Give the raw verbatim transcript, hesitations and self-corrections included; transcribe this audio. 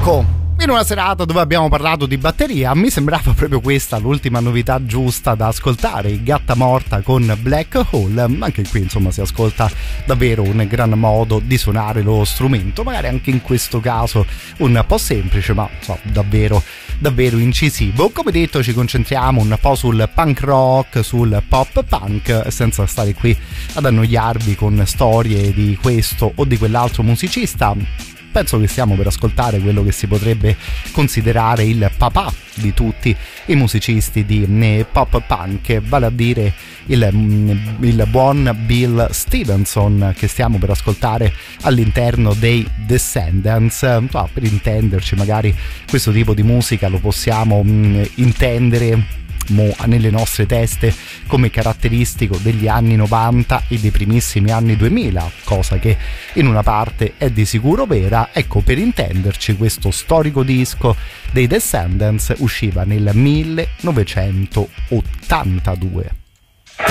Ecco, in una serata dove abbiamo parlato di batteria, mi sembrava proprio questa l'ultima novità giusta da ascoltare, i Gatta Morta con Black Hole. Anche qui insomma si ascolta davvero un gran modo di suonare lo strumento, magari anche in questo caso un po' semplice, ma so, davvero davvero incisivo. Come detto, ci concentriamo un po' sul punk rock, sul pop punk, senza stare qui ad annoiarvi con storie di questo o di quell'altro musicista. Penso che stiamo per ascoltare quello che si potrebbe considerare il papà di tutti i musicisti di pop punk, vale a dire il, il buon Bill Stevenson, che stiamo per ascoltare all'interno dei Descendants. Ah, per intenderci, magari questo tipo di musica lo possiamo mh, intendere Mo nelle nostre teste come caratteristico degli anni novanta e dei primissimi anni duemila, cosa che in una parte è di sicuro vera. Ecco, per intenderci, questo storico disco dei Descendants usciva nel millenovecentottantadue.